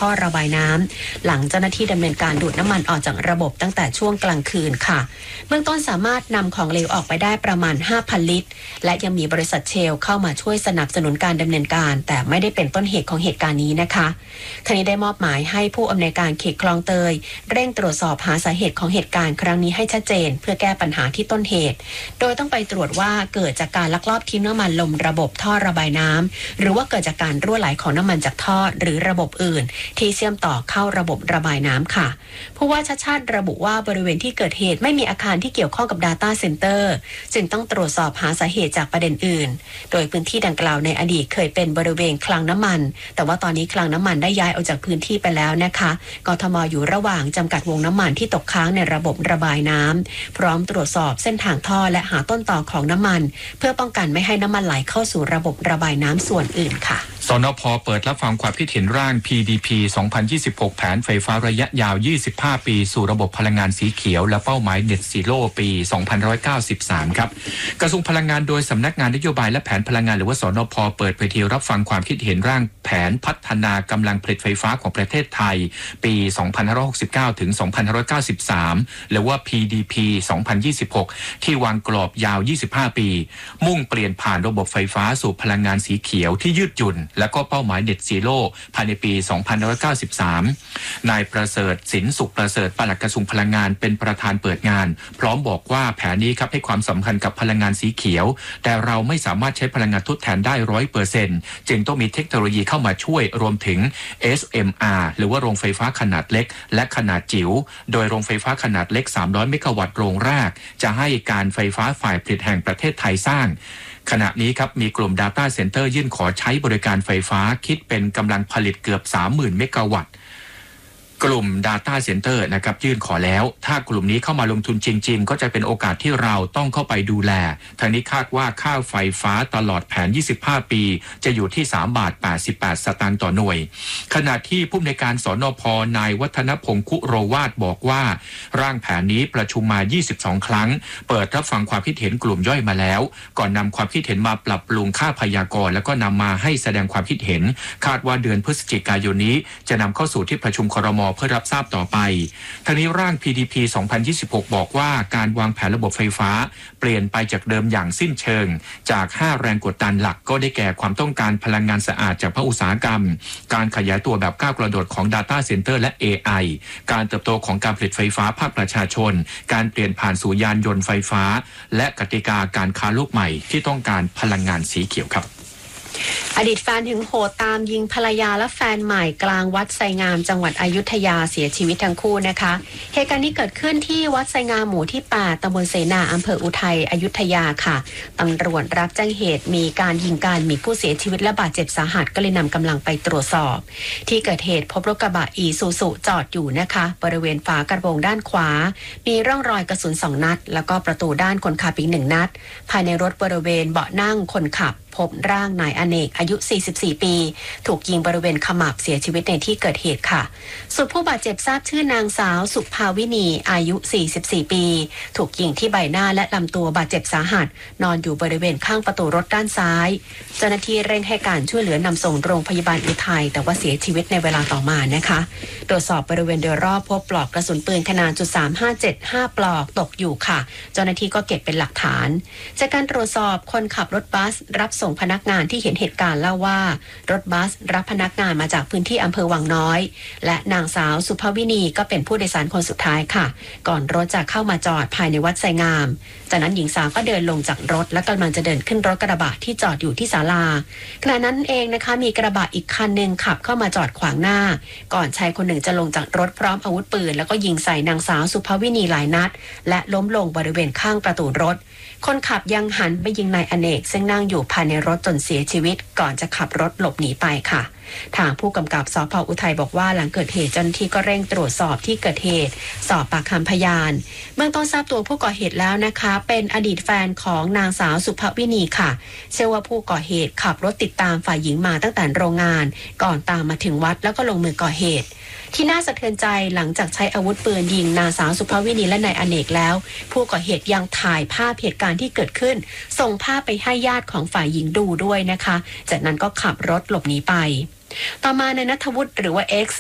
ท่อระบายน้ำหลังเจ้าหน้าที่ดำเนินการดูดน้ำมันออกจากระบบตั้งแต่ช่วงกลางคืนค่ะเบื้องต้นสามารถนำของเหลวออกไปได้ประมาณ 5,000 ลิตรและยังมีบริษัทเชลเข้ามาช่วยสนับสนุนการดำเนินการแต่ไม่ได้เป็นต้นเหตุของเหตุการณ์นี้นะคะขณะนี้ได้มอบหมายให้ผู้อำนวยการเขตคลองเตยเร่งตรวจสอบหาสาเหตุของเหตุการณ์ครั้งนี้ให้ชัดเจนเพื่อแก้ปัญหาที่ต้นเหตุโดยต้องไปตรวจว่าเกิดจากการลักลอบทิ้งน้ำมันลงระบบท่อระบายน้ำหรือว่าเกิดจากการรั่วไหลของน้ำมันจากท่อหรือระบบอื่นที่เชื่อมต่อเข้าระบบระบายน้ำค่ะผู้ว่าชัชชาติระบุว่าบริเวณที่เกิดเหตุไม่มีอาคารที่เกี่ยวข้องกับ Data Center จึงต้องตรวจสอบหาสาเหตุจากประเด็นอื่นโดยพื้นที่ดังกล่าวในอดีตเคยเป็นบริเวณคลังน้ำมันแต่ว่าตอนนี้คลังน้ำมันได้ย้ายออกจากพื้นที่ไปแล้วนะคะกทม.อยู่ระหว่างจำกัดวงน้ำมันที่ตกค้างในระบบระบายน้ำพร้อมตรวจสอบเส้นทางท่อและหาต้นต่อของน้ำมันเพื่อป้องกันไม่ให้น้ำมันไหลเข้าสู่ระบบระบายน้ำส่วนอื่นค่ะสนพ.เปิดรับฟังความคิดเห็นร่าง PDP 2026 แผนไฟฟ้าระยะยาว 25 ปีสู่ระบบพลังงานสีเขียวและเป้าหมาย Net Zero ปี 2593 ครับกระทรวงพลังงานโดยสำนักงานนโยบายและแผนพลังงานหรือว่าสนพ.เปิดเวทีรับฟังความคิดเห็นร่างแผนพัฒนากำลังผลิตไฟฟ้าของประเทศไทยปี 2569 ถึง 2593 หรือว่า PDP 2026 ที่วางกรอบยาว 25 ปี มุ่งเปลี่ยนผ่านระบบไฟฟ้าสู่พลังงานสีเขียวที่ยืดหยุ่นและก็เป้าหมาย Net Zero ภายในปี 2593 นายประเสริฐสินสุขประเสริฐปลัดกระทรวงพลังงานเป็นประธานเปิดงานพร้อมบอกว่าแผนนี้ครับให้ความสำคัญกับพลังงานสีเขียวแต่เราไม่สามารถใช้พลังงานทดแทนได้ 100% จึงต้องมีเทคโนโลยีเข้ามาช่วยรวมถึง SMR หรือว่าโรงไฟฟ้าขนาดเล็กและขนาดจิ๋วโดยโรงไฟฟ้าขนาดเล็ก 300 เมกะวัตต์โรงแรกจะให้การไฟฟ้าฝ่ายผลิตแห่งประเทศไทยสร้างขณะนี้ครับมีกลุ่ม Data Center ยื่นขอใช้บริการไฟฟ้าคิดเป็นกำลังผลิตเกือบ 30,000 เมกะวัตต์กลุ่ม Data Center นะครับยื่นขอแล้วถ้ากลุ่มนี้เข้ามาลงทุนจริงๆก็จะเป็นโอกาสที่เราต้องเข้าไปดูแลทางนี้คาดว่าค่าไฟฟ้าตลอดแผน 25 ปีจะอยู่ที่ 3.88 สตางค์ต่อหน่วยขณะที่ผู้อำนวยการสนพ.นายวัฒนพงศ์คุโรวาทบอกว่าร่างแผนนี้ประชุมมา 22 ครั้งเปิดรับฟังความคิดเห็นกลุ่มย่อยมาแล้วก่อนนำความคิดเห็นมาปรับปรุงค่าพยากรณ์แล้วก็นำมาให้แสดงความคิดเห็นคาดว่าเดือนพฤศจิกายนนี้จะนำเข้าสู่ที่ประชุมครม.เพื่อรับทราบต่อไปทางนี้ร่าง PDP 2026 บอกว่าการวางแผนระบบไฟฟ้าเปลี่ยนไปจากเดิมอย่างสิ้นเชิงจาก5แรงกดดันหลักก็ได้แก่ความต้องการพลังงานสะอาดจากภาคอุตสาหกรรมการขยายตัวแบบก้าวกระโดดของ Data Center และ AI การเติบโตของการผลิตไฟฟ้าภาคประชาชนการเปลี่ยนผ่านสู่ยานยนต์ไฟฟ้าและกติกาการค้าโลกใหม่ที่ต้องการพลังงานสีเขียวครับอดีตแฟนหึงโหดตามยิงภรรยาและแฟนใหม่กลางวัดไซงามจังหวัดอยุธยาเสียชีวิตทั้งคู่นะคะเหตุการณ์นี้เกิดขึ้นที่วัดไซงามหมู่ที่8ตำบลเสนาอำเภออุทัยอยุธยาค่ะตำรวจรับแจ้งเหตุมีการยิงกันมีผู้เสียชีวิตและบาดเจ็บสาหัสก็เลยนำกำลังไปตรวจสอบที่เกิดเหตุพบรถกระบะอีซูซุจอดอยู่นะคะบริเวณฝากระโปรงด้านขวามีร่องรอยกระสุน2 นัดแล้วก็ประตูด้านคนขับอีก1 นัดภายในรถบริเวณเบาะนั่งคนขับพบร่างนายอเนกอายุ44 ปีถูกยิงบริเวณขมับเสียชีวิตในที่เกิดเหตุค่ะส่วนผู้บาดเจ็บทราบชื่อนางสาวสุภาวินีอายุ44 ปีถูกยิงที่ใบหน้าและลำตัวบาดเจ็บสาหัสนอนอยู่บริเวณข้างประตูรถด้านซ้ายเจ้าหน้าที่เร่งให้การช่วยเหลือนำส่งโรงพยาบาลอุทัยแต่ว่าเสียชีวิตในเวลาต่อมานะคะตรวจสอบบริเวณโดยรอบพบปลอกกระสุนปืนขนาด.357 5 ปลอกตกอยู่ค่ะเจ้าหน้าที่ก็เก็บเป็นหลักฐานจากการตรวจสอบคนขับรถบัสรับส่งพนักงานที่เห็นเหตุการณ์เล่าว่ารถบัสรับพนักงานมาจากพื้นที่อำเภอวังน้อยและนางสาวสุภวินีก็เป็นผู้โดยสารคนสุดท้ายค่ะก่อนรถจะเข้ามาจอดภายในวัดไซงามจากนั้นหญิงสาวก็เดินลงจากรถและกำลังจะเดินขึ้นรถกระบะที่จอดอยู่ที่ศาลาขณะนั้นเองนะคะมีกระบะอีกคันหนึ่งขับเข้ามาจอดขวางหน้าก่อนชายคนหนึ่งจะลงจากรถพร้อมอาวุธปืนแล้วก็ยิงใส่นางสาวสุภวินีหลายนัดและล้มลงบริเวณข้างประตูรถคนขับยังหันไปยิงนายอเนกซึ่งนั่งอยู่ภายในรถจนเสียชีวิตก่อนจะขับรถหลบหนีไปค่ะทางผู้กำกับสภ.อุทัยบอกว่าหลังเกิดเหตุเจ้าหน้าที่ก็เร่งตรวจสอบที่เกิดเหตุสอบปากคำพยานเบื้องต้นทราบตัวผู้ก่อเหตุแล้วนะคะเป็นอดีตแฟนของนางสาวสุภวินีค่ะเชื่อว่าผู้ก่อเหตุขับรถติดตามฝ่ายหญิงมาตั้งแต่โรงงานก่อนตามมาถึงวัดแล้วก็ลงมือก่อเหตุที่น่าสะเทือนใจหลังจากใช้อาวุธปืนยิงนางสาวสุภวินีและนายอเนกแล้วผู้ก่อเหตุยังถ่ายภาพเหตุการณ์ที่เกิดขึ้นส่งภาพไปให้ญาติของฝ่ายหญิงดูด้วยนะคะจากนั้นก็ขับรถหลบหนีไปต่อมาในณัฐวุฒิหรือว่า X